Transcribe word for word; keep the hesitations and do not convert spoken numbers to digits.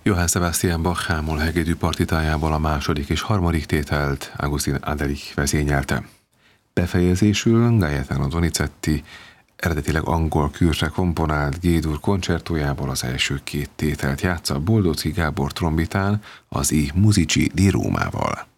Johann Sebastian Bach H-moll hegedű partitájából a második és harmadik tételt Augustin Adelich vezényelte. Befejezésül Gaetano Donizetti eredetileg angol kürtre komponált G-dur koncertójából az első két tételt játsza Boldóczky Gábor trombitán az I Musici di Rómával.